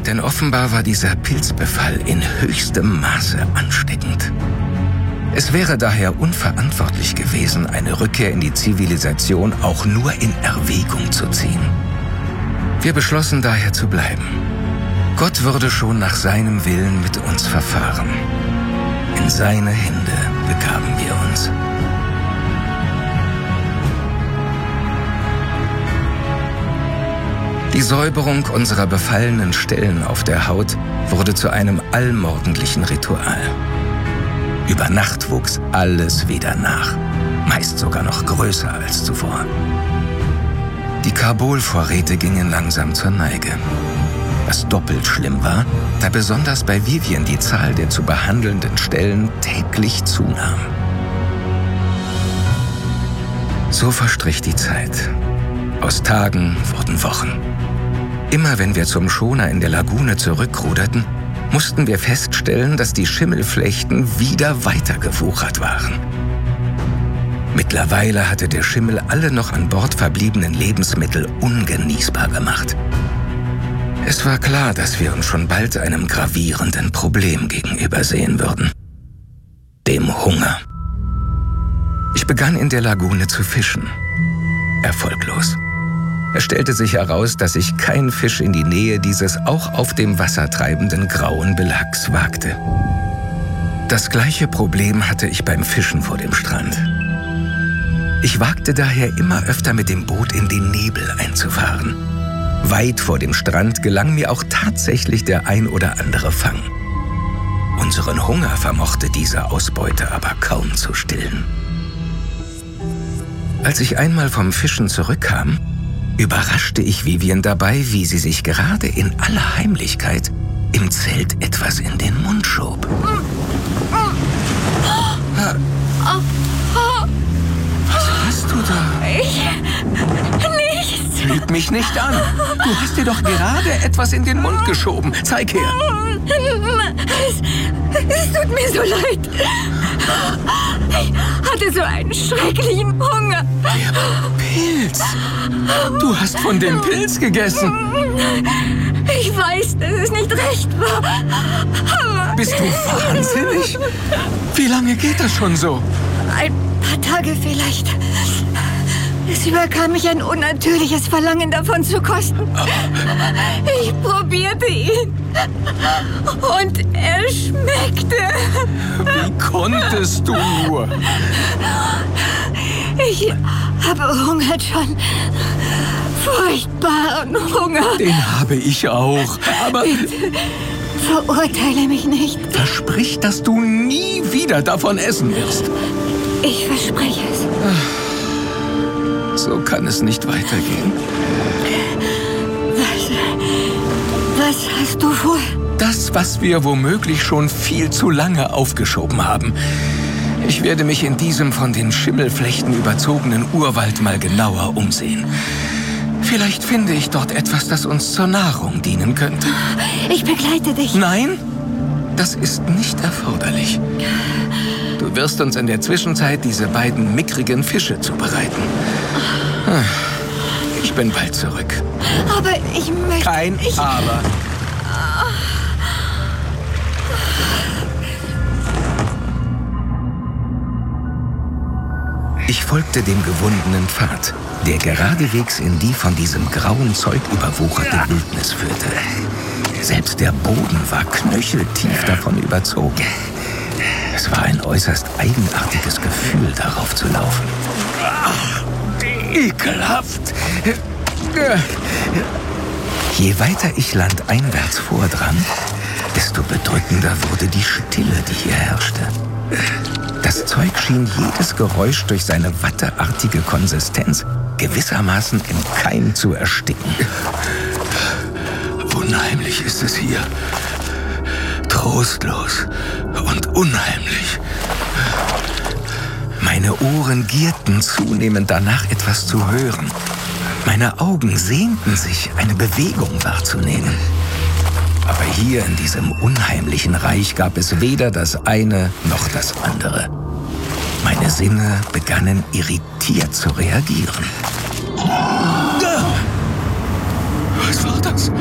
Denn offenbar war dieser Pilzbefall in höchstem Maße ansteckend. Es wäre daher unverantwortlich gewesen, eine Rückkehr in die Zivilisation auch nur in Erwägung zu ziehen. Wir beschlossen daher zu bleiben. Gott würde schon nach seinem Willen mit uns verfahren. In seine Hände begaben wir uns. Die Säuberung unserer befallenen Stellen auf der Haut wurde zu einem allmorgendlichen Ritual. Über Nacht wuchs alles wieder nach, meist sogar noch größer als zuvor. Die Karbolvorräte gingen langsam zur Neige. Was doppelt schlimm war, da besonders bei Vivian die Zahl der zu behandelnden Stellen täglich zunahm. So verstrich die Zeit. Aus Tagen wurden Wochen. Immer wenn wir zum Schoner in der Lagune zurückruderten, mussten wir feststellen, dass die Schimmelflechten wieder weiter gewuchert waren. Mittlerweile hatte der Schimmel alle noch an Bord verbliebenen Lebensmittel ungenießbar gemacht. Es war klar, dass wir uns schon bald einem gravierenden Problem gegenübersehen würden: dem Hunger. Ich begann in der Lagune zu fischen. Erfolglos. Es stellte sich heraus, dass sich kein Fisch in die Nähe dieses auch auf dem Wasser treibenden grauen Belags wagte. Das gleiche Problem hatte ich beim Fischen vor dem Strand. Ich wagte daher immer öfter mit dem Boot in den Nebel einzufahren. Weit vor dem Strand gelang mir auch tatsächlich der ein oder andere Fang. Unseren Hunger vermochte diese Ausbeute aber kaum zu stillen. Als ich einmal vom Fischen zurückkam, überraschte ich Vivian dabei, wie sie sich gerade in aller Heimlichkeit im Zelt etwas in den Mund schob. Was hast du da? Nichts. Lüg mich nicht an. Du hast dir doch gerade etwas in den Mund geschoben. Zeig her. Es tut mir so leid. Ich hatte so einen schrecklichen Hunger. Der Pilz. Du hast von dem Pilz gegessen. Ich weiß, dass es nicht recht war. Aber Bist du wahnsinnig? Wie lange geht das schon so? ein paar Tage vielleicht. Es überkam mich ein unnatürliches Verlangen, davon zu kosten. Ich probierte ihn. Und er schmeckte. Wie konntest du nur? Ich habe Hunger, John. Furchtbaren Hunger. Den habe ich auch. Aber Bitte, verurteile mich nicht. versprich, dass du nie wieder davon essen wirst. Ich verspreche es. So kann es nicht weitergehen. Was hast du vor? Das, was wir womöglich schon viel zu lange aufgeschoben haben. Ich werde mich in diesem von den Schimmelflechten überzogenen Urwald mal genauer umsehen. Vielleicht finde ich dort etwas, das uns zur Nahrung dienen könnte. Ich begleite dich. Nein, das ist nicht erforderlich. Du wirst uns in der Zwischenzeit diese beiden mickrigen Fische zubereiten. Ich bin bald zurück. Aber ich möchte... Kein Aber. Ich folgte dem gewundenen Pfad, der geradewegs in die von diesem grauen Zeug überwucherte Wildnis führte. Selbst der Boden war knöcheltief davon überzogen. Es war ein äußerst eigenartiges Gefühl, darauf zu laufen. Ekelhaft! Je weiter ich landeinwärts vordrang, desto bedrückender wurde die Stille, die hier herrschte. Das Zeug schien jedes Geräusch durch seine watteartige Konsistenz gewissermaßen im Keim zu ersticken. Unheimlich ist es hier. Trostlos und unheimlich. Meine Ohren gierten zunehmend danach, etwas zu hören. Meine Augen sehnten sich, eine Bewegung wahrzunehmen. Aber hier in diesem unheimlichen Reich gab es weder das eine noch das andere. Meine Sinne begannen irritiert zu reagieren. Was war das?